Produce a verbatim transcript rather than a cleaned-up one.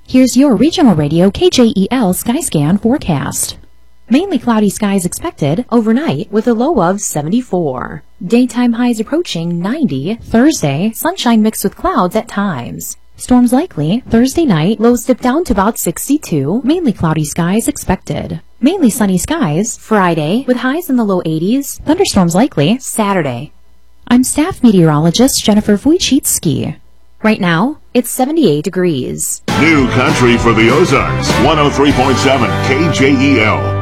Here's your Regional Radio K J E L Skyscan forecast. Mainly cloudy skies expected overnight with a low of seventy-four. Daytime highs approaching ninety. Thursday, sunshine mixed with clouds at times. Storms likely. Thursday night, lows dip down to about sixty-two. Mainly cloudy skies expected. Mainly sunny skies. Friday, with highs in the low eighties. Thunderstorms likely. Saturday. I'm staff meteorologist Jennifer Wojcicki. Right now, it's seventy-eight degrees. New country for the Ozarks. one oh three point seven K J E L.